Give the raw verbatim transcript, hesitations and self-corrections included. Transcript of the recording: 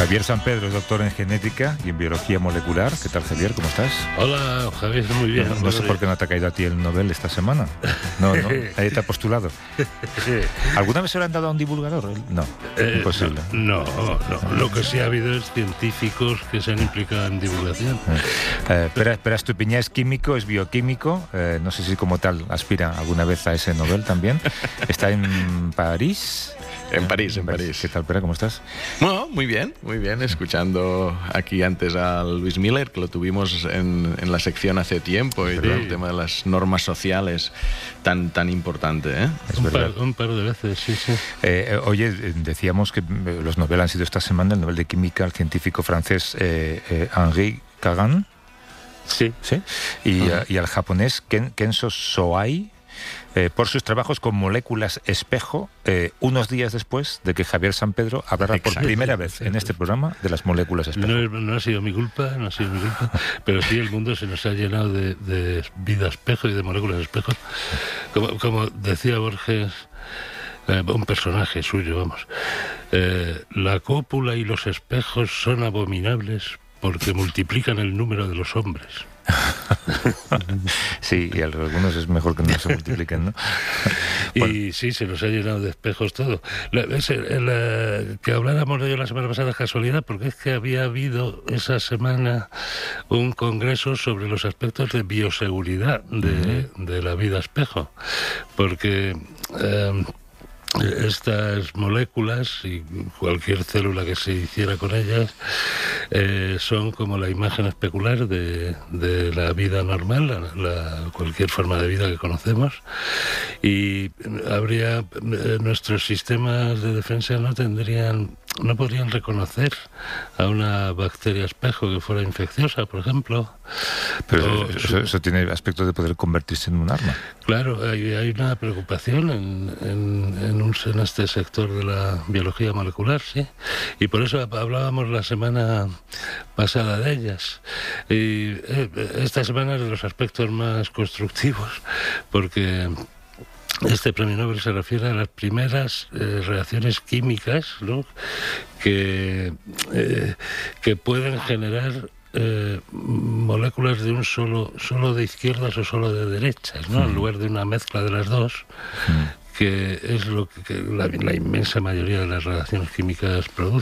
Javier Sampedro es doctor en genética y en biología molecular. ¿Qué tal, Javier? ¿Cómo estás? Hola, Javier, muy bien. No, no sé por qué no te ha caído a ti el Nobel esta semana. No, no, ahí te ha postulado. ¿Alguna vez se lo han dado a un divulgador? No, eh, imposible. No, no, no. Lo que sí ha habido es científicos que se han implicado en divulgación. Eh, Pera, Pera Estupiñá es químico, es bioquímico. Eh, no sé si como tal aspira alguna vez a ese Nobel también. Está en París. En París, en París. ¿Qué tal, Pera? ¿Cómo estás? Bueno, muy bien, muy bien. Escuchando aquí antes a Luis Miller, que lo tuvimos en, en la sección hace tiempo, y todo el tema de las normas sociales tan, tan importante, ¿eh? Es un, verdad. par, un par de veces, sí, sí. Eh, oye, decíamos que los Nobel han sido esta semana el Nobel de Química al científico francés eh, eh, Henri Kagan. Sí. ¿Sí? Y, uh-huh. y al japonés Ken, Kenzo Soai. Eh, por sus trabajos con moléculas espejo, eh, unos días después de que Javier Sampedro hablara por primera vez en este programa de las moléculas espejo. No, no ha sido mi culpa, no ha sido mi culpa, pero sí el mundo se nos ha llenado de, de vida espejo y de moléculas espejo. Como, como decía Borges, eh, un personaje suyo, vamos, eh, la cópula y los espejos son abominables porque multiplican el número de los hombres. Sí, y algunos es mejor que no se multipliquen, ¿no? Y Bueno. sí, se nos ha llenado de espejos todo. La, es, la, que habláramos de ello la semana pasada es casualidad, porque es que había habido esa semana un congreso sobre los aspectos de bioseguridad de, uh-huh. de la vida espejo, porque eh, estas moléculas y cualquier célula que se hiciera con ellas eh, son como la imagen especular de, de la vida normal, la, la, cualquier forma de vida que conocemos, y habría eh, nuestros sistemas de defensa no tendrían, no podrían reconocer a una bacteria espejo que fuera infecciosa, por ejemplo. Pero o, eso, eso tiene aspecto de poder convertirse en un arma. Claro, hay, hay una preocupación en, en, en, un, en este sector de la biología molecular, sí, y por eso hablábamos la semana pasada de ellas. Y esta semana es de los aspectos más constructivos, porque este premio Nobel se refiere a las primeras eh, reacciones químicas, ¿no?, que, eh, que pueden generar Eh, moléculas de un solo solo de izquierdas o solo de derechas, ¿no? Mm. En lugar de una mezcla de las dos, mm. que es lo que, que la, la inmensa mayoría de las reacciones químicas producen.